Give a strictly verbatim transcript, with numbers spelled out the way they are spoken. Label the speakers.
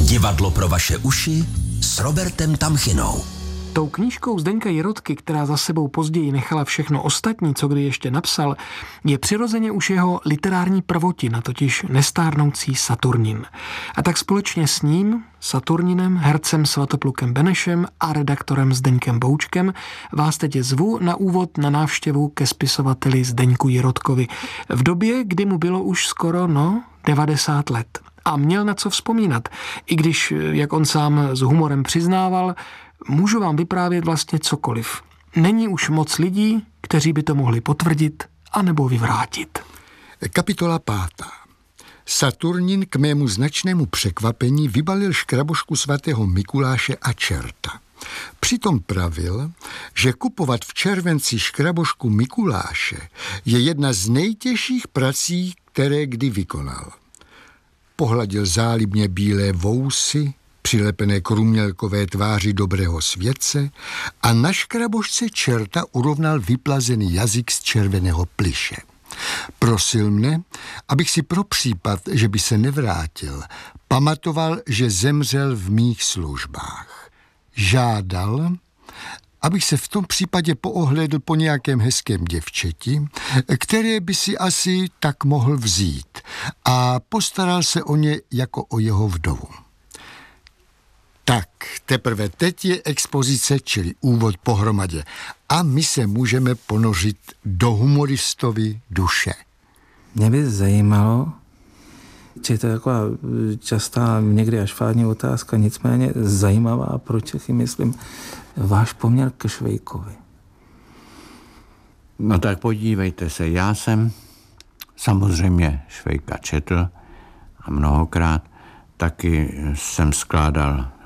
Speaker 1: Divadlo pro vaše uši s Robertem Tamchinou.
Speaker 2: Tou knížkou Zdeňka Jirotky, která za sebou později nechala všechno ostatní, co kdy ještě napsal, je přirozeně už jeho literární prvotina, totiž nestárnoucí Saturnin. A tak společně s ním, Saturninem, hercem Svatoplukem Benešem a redaktorem Zdeňkem Boučkem vás teď zvu na úvod na návštěvu ke spisovateli Zdeňku Jirotkovi. V době, kdy mu bylo už skoro, no, devadesát let. A měl na co vzpomínat, i když, jak on sám s humorem přiznával, můžu vám vyprávět vlastně cokoliv. Není už moc lidí, kteří by to mohli potvrdit anebo vyvrátit.
Speaker 3: Kapitola pátá. Saturnin k mému značnému překvapení vybalil škrabošku svatého Mikuláše a čerta. Přitom pravil, že kupovat v červenci škrabošku Mikuláše je jedna z nejtěžších prací, které kdy vykonal. Pohladil zálibně bílé vousy, přilepené k rumělkové tváři dobrého světce a na škrabošce čerta urovnal vyplazený jazyk z červeného plyše. Prosil mne, abych si pro případ, že by se nevrátil, pamatoval, že zemřel v mých službách. Žádal, abych se v tom případě poohlédl po nějakém hezkém děvčeti, které by si asi tak mohl vzít, a postaral se o ně jako o jeho vdovu. Tak, teprve teď je expozice, čili úvod pohromadě. A my se můžeme ponořit do humoristovy duše.
Speaker 4: Mě by zajímalo, či to je taková častá, někdy až fádní otázka, nicméně zajímavá a pro Čechy, myslím, váš poměr ke Švejkovi.
Speaker 5: No tak podívejte se, já jsem samozřejmě Švejka četl a mnohokrát taky jsem skládal